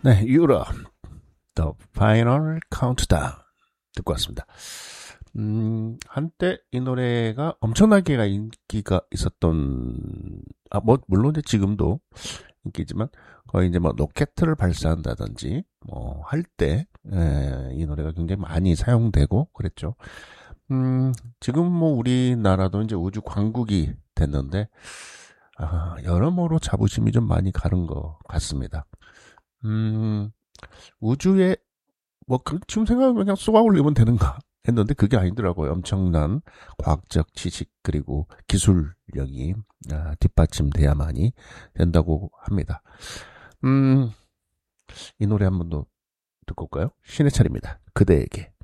네, 유럽 The Final Countdown 듣고 왔습니다. 한때 이 노래가 엄청나게 인기가 있었던, 물론 이제 지금도 인기지만, 거의 이제 뭐 로켓을 발사한다든지, 할 때, 이 노래가 굉장히 많이 사용되고 그랬죠. 지금 뭐 우리나라도 이제 우주 광국이 됐는데, 여러모로 자부심이 좀 많이 가는 것 같습니다. 우주에 지금 생각하면 그냥 쏘아 올리면 되는가 했는데 그게 아니더라고요. 엄청난 과학적 지식 그리고 기술력이 뒷받침돼야만이 된다고 합니다. 이 노래 한 번 더 듣고 올까요? 신해철입니다. 그대에게.